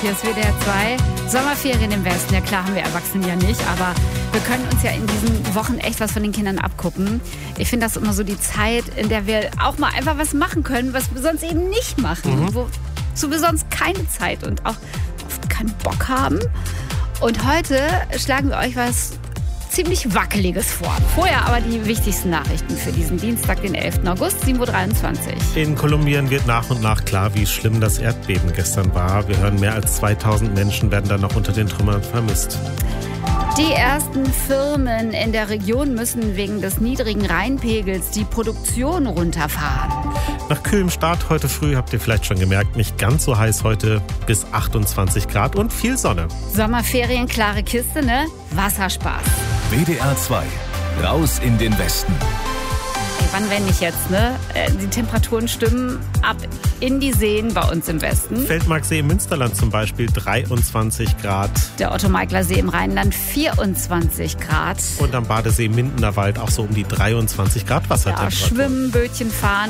hier ist WDR 2. Sommerferien im Westen, ja klar haben wir Erwachsenen ja nicht, aber wir können uns ja in diesen Wochen echt was von den Kindern abgucken. Ich finde das immer so die Zeit, in der wir auch mal einfach was machen können, was wir sonst eben nicht machen. Wozu wir sonst keine Zeit und auch oft keinen Bock haben. Und heute schlagen wir euch was ziemlich Wackeliges vor. Vorher aber die wichtigsten Nachrichten für diesen Dienstag, den 11. August, 7.23 Uhr. In Kolumbien wird nach und nach klar, wie schlimm das Erdbeben gestern war. Wir hören, mehr als 2000 Menschen werden dann noch unter den Trümmern vermisst. Die ersten Firmen in der Region müssen wegen des niedrigen Rheinpegels die Produktion runterfahren. Nach kühlem Start heute früh, habt ihr vielleicht schon gemerkt, nicht ganz so heiß heute, bis 28 Grad und viel Sonne. Sommerferien, klare Kiste, ne? Wasserspaß. WDR 2, raus in den Westen. Ey, wann wenn nicht jetzt, ne? Die Temperaturen stimmen ab in die Seen bei uns im Westen. Feldmarksee im Münsterland zum Beispiel 23 Grad. Der Otto-Meikler-See im Rheinland 24 Grad. Und am Badesee Mindener Wald auch so um die 23 Grad Wassertemperatur. Ja, schwimmen, Bötchen fahren,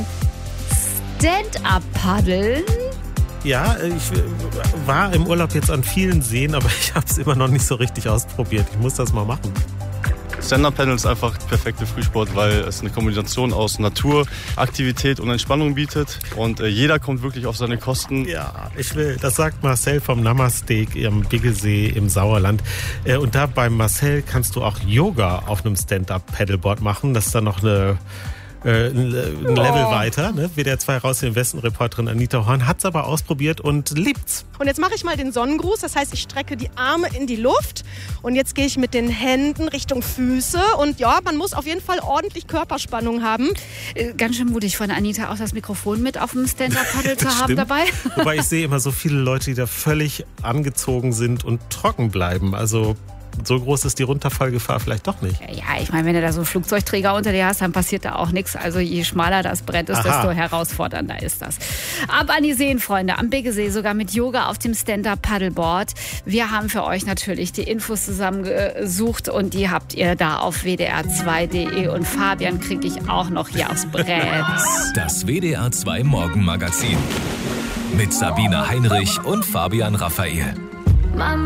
Stand-up-Paddeln. Ja, ich war im Urlaub jetzt an vielen Seen, aber ich habe es immer noch nicht so richtig ausprobiert. Ich muss das mal machen. Stand-Up-Paddle ist einfach perfekte Frühsport, weil es eine Kombination aus Natur, Aktivität und Entspannung bietet. Und jeder kommt wirklich auf seine Kosten. Ja, ich will, das sagt Marcel vom Namaste am Biggesee im Sauerland. Und da beim Marcel kannst du auch Yoga auf einem Stand-Up-Paddleboard machen. Das ist dann noch ein Level weiter. Ne? WDR 2 raus in den Westen, Reporterin Anita Horn hat es aber ausprobiert und liebt's. Und jetzt mache ich mal den Sonnengruß, das heißt, ich strecke die Arme in die Luft und jetzt gehe ich mit den Händen Richtung Füße und ja, man muss auf jeden Fall ordentlich Körperspannung haben. Ganz schön mutig von Anita, auch das Mikrofon mit auf dem Stand-Up-Paddle zu haben dabei. Wobei ich sehe immer so viele Leute, die da völlig angezogen sind und trocken bleiben. Also so groß ist die Runterfallgefahr vielleicht doch nicht. Ja, ich meine, wenn du da so einen Flugzeugträger unter dir hast, dann passiert da auch nichts. Also je schmaler das Brett ist, desto herausfordernder ist das. Ab an die Seen, Freunde, am Biggesee, sogar mit Yoga auf dem Stand-Up-Paddleboard. Wir haben für euch natürlich die Infos zusammengesucht und die habt ihr da auf wdr2.de und Fabian kriege ich auch noch hier aufs Brett. Das WDR 2 Morgenmagazin mit Sabine Heinrich und Fabian Raphael.